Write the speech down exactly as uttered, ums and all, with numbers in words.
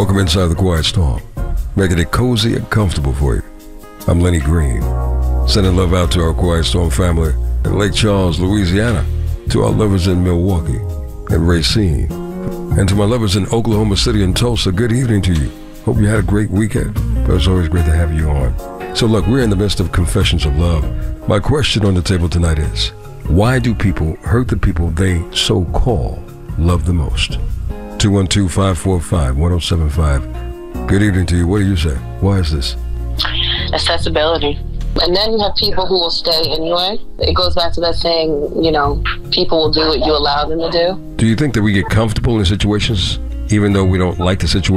Welcome inside the Quiet Storm, making it cozy and comfortable for you. I'm Lenny Green, sending love out to our Quiet Storm family in Lake Charles, Louisiana, to our lovers in Milwaukee and Racine, and to my lovers in Oklahoma City and Tulsa. Good evening to you. Hope you had a great weekend, but it's always great to have you on. So look, we're in the midst of Confessions of Love. My question on the table tonight is, why do people hurt the people they so-called love the most? two one two, five four five, one oh seven five. Good evening to you. What do you say? Why is this? Accessibility. And then you have people who will stay anyway. It goes back to that saying, you know, people will do what you allow them to do. Do you think that we get comfortable in situations even though we don't like the situation?